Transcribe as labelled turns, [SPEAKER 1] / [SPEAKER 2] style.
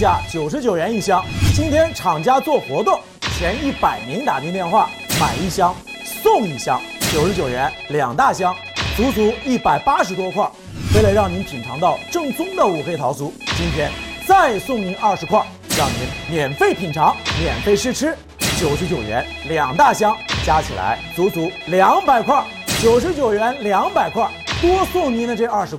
[SPEAKER 1] 价99元一箱。今天厂家做活动，前100名打进电话买1箱送1箱，99元2大箱，足足180多块。为了让您品尝到正宗的五黑桃酥，今天再送您20块，让您免费品尝、免费试吃。99元2大箱，加起来足足200块，99元200块，多送您的这20块。